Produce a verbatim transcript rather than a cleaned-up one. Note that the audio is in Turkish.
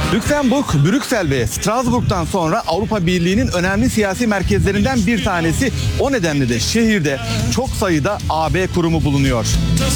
Lüksemburg, Brüksel ve Strasbourg'dan sonra Avrupa Birliği'nin önemli siyasi merkezlerinden bir tanesi. O nedenle de şehirde çok sayıda A B kurumu bulunuyor.